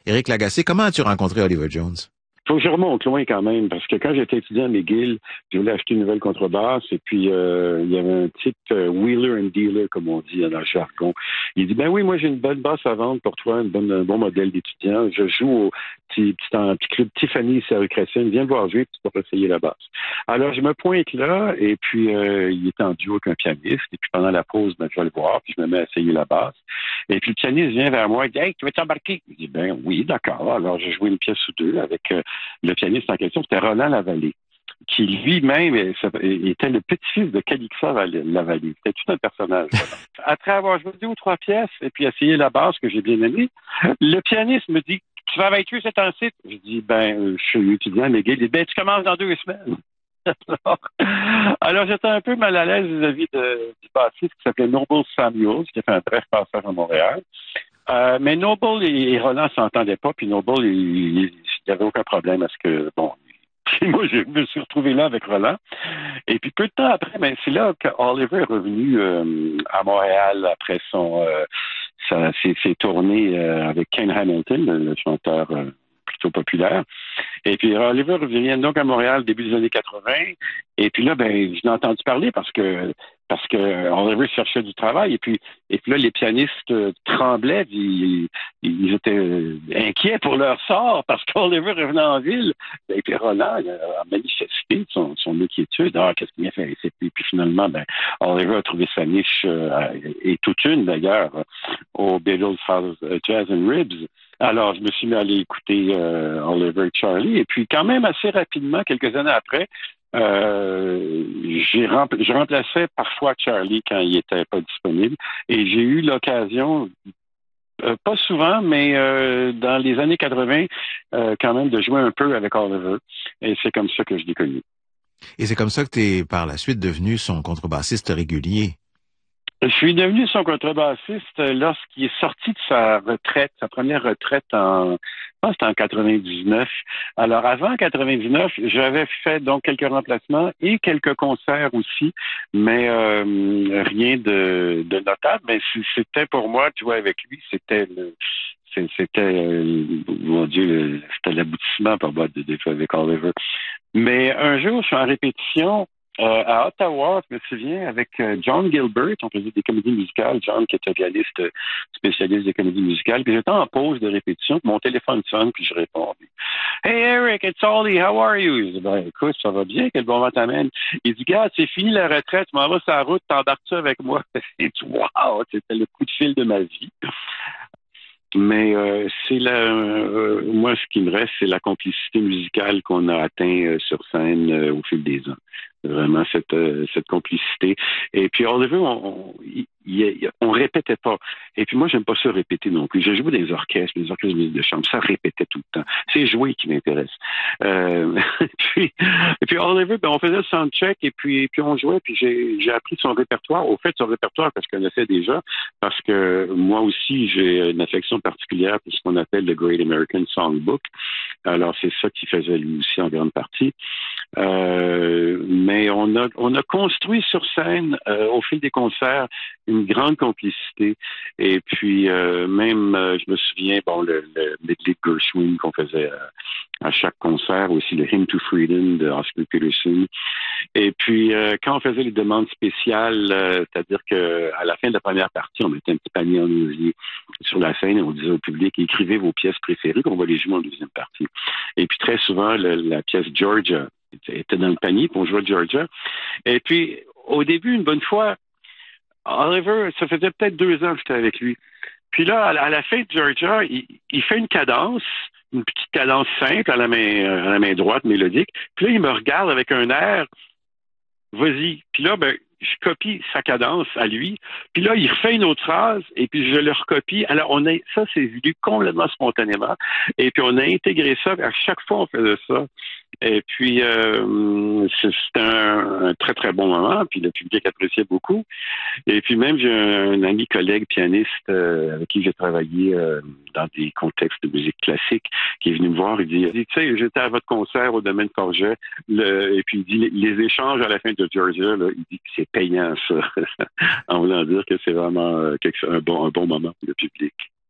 Éric Lagacé, comment as-tu rencontré Oliver Jones? Faut que je remonte loin quand même, parce que quand j'étais étudiant à McGill, je voulais acheter une nouvelle contrebasse, et puis il y avait un type wheeler and dealer, comme on dit dans le jargon. Il dit, ben oui, moi j'ai une bonne basse à vendre pour toi, un bon modèle d'étudiant. Je joue au petit club Tiffany, c'est à Crescent. Viens me voir jouer, puis tu pourras essayer la basse. Alors je me pointe là, et puis il est en duo avec un pianiste, et puis pendant la pause, ben, je vais le voir, puis je me mets à essayer la basse. Et puis le pianiste vient vers moi et dit, hey, tu veux t'embarquer? Je dis, ben oui, d'accord. Alors j'ai joué une pièce ou deux avec le pianiste en question, c'était Roland Lavallée, qui lui-même était le petit-fils de Calixa Lavallée. C'était tout un personnage. Après avoir joué 2 ou 3 pièces et puis essayé la basse que j'ai bien aimée, le pianiste me dit, tu vas avec eux, c'est un site? Je dis, je suis étudiant à McGill. Il dit, tu commences dans 2 semaines. Alors, j'étais un peu mal à l'aise vis-à-vis du bassiste qui s'appelait Noble Samuels, qui a fait un bref passage à Montréal. Mais Noble et Roland s'entendaient pas, puis Noble, il n'y avait aucun problème à ce que, moi, je me suis retrouvé là avec Roland. Et puis, peu de temps après, c'est là qu'Oliver est revenu à Montréal après ses tournées avec Ken Hamilton, le chanteur plutôt populaire. Et puis, Oliver revient donc à Montréal début des années 80. Et puis là, je l'ai entendu parler parce que Oliver cherchait du travail. Et puis là, les pianistes tremblaient. Ils étaient inquiets pour leur sort parce qu'Oliver revenait en ville. Et puis Roland a manifesté son inquiétude. Qu'est-ce qu'il vient faire ici? Et puis finalement, Oliver a trouvé sa niche, et toute une d'ailleurs, au Beatles Jazz and Ribs. Alors, je me suis mis à aller écouter Oliver Charlie. Et puis, quand même, assez rapidement, quelques années après, je remplaçais parfois Charlie quand il n'était pas disponible. Et j'ai eu l'occasion, pas souvent, mais dans les années 80, quand même, de jouer un peu avec Oliver. Et c'est comme ça que je l'ai connu. Et c'est comme ça que tu es, par la suite, devenu son contrebassiste régulier. Je suis devenu son contrebassiste lorsqu'il est sorti de sa première retraite je pense que c'était en 99. Alors, avant 99, j'avais fait donc quelques remplacements et quelques concerts aussi, mais rien de notable. Mais c'était pour moi, tu vois, avec lui, c'était mon Dieu, c'était l'aboutissement pour moi des fois avec Oliver. Mais un jour, je suis en répétition à Ottawa, je me souviens, avec John Gilbert, on faisait des comédies musicales. John, qui était pianiste spécialiste des comédies musicales. Puis j'étais en pause de répétition, puis mon téléphone sonne, puis je réponds. Hey Eric, it's Ollie, how are you? Je dis, écoute, ça va bien, quel bon vent t'amène? Il dit, gars, c'est fini la retraite, tu m'en vas sur la route, t'embarques-tu avec moi? Et tu wow, c'était le coup de fil de ma vie. Mais moi, ce qui me reste, c'est la complicité musicale qu'on a atteint sur scène au fil des ans. Vraiment, cette complicité. Et puis, Oliver, on répétait pas. Et puis, moi, j'aime pas ça répéter non plus. J'ai joué des orchestres de musique de chambre. Ça répétait tout le temps. C'est jouer qui m'intéresse. et puis, Oliver, on faisait le soundcheck et puis on jouait. Puis, j'ai appris son répertoire. Au fait, son répertoire que je connaissais déjà parce que moi aussi, j'ai une affection particulière pour ce qu'on appelle le Great American Songbook. Alors, c'est ça qu'il faisait lui aussi en grande partie. Mais on a construit sur scène, au fil des concerts, une grande complicité. Et puis, je me souviens, le medley de Gershwin qu'on faisait à chaque concert, aussi le Hymn to Freedom de Oscar Peterson. Et puis, quand on faisait les demandes spéciales, c'est-à-dire qu'à la fin de la première partie, on mettait un petit panier en osier sur la scène et on disait au public, écrivez vos pièces préférées, qu'on va les jouer en deuxième partie. Et puis, très souvent, la pièce Georgia était dans le panier pour jouer à Georgia. Et puis, au début, une bonne fois, Oliver, ça faisait peut-être 2 ans que j'étais avec lui. Puis là, à la fin de Georgia, il fait une cadence, une petite cadence simple à la main droite, mélodique. Puis là, il me regarde avec un air, vas-y. Puis là, je copie sa cadence à lui. Puis là, il refait une autre phrase et puis je le recopie. Alors, ça, c'est venu complètement spontanément. Et puis, on a intégré ça. À chaque fois, on faisait ça. Et puis, c'était un très, très bon moment. Puis, le public appréciait beaucoup. Et puis, même, j'ai un ami collègue pianiste avec qui j'ai travaillé dans des contextes de musique classique qui est venu me voir. Il dit, tu sais, j'étais à votre concert au Domaine Forget. Et puis, il dit, les échanges à la fin de Georgia, là, il dit que c'est payant, ça. En voulant dire que c'est vraiment un bon moment pour le public.